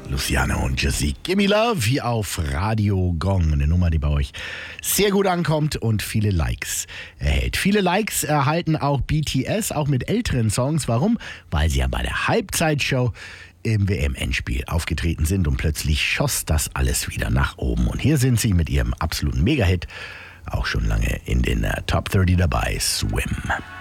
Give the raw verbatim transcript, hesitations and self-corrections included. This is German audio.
Luciano und Jesse, Gimme Love hier auf Radio Gong. Eine Nummer, die bei euch sehr gut ankommt und viele Likes erhält. Viele Likes erhalten auch B T S, auch mit älteren Songs. Warum? Weil sie ja bei der Halbzeitshow im W M-Endspiel aufgetreten sind und plötzlich schoss das alles wieder nach oben. Und hier sind sie mit ihrem absoluten Mega-Hit, auch schon lange in den Top dreißig dabei, Swim.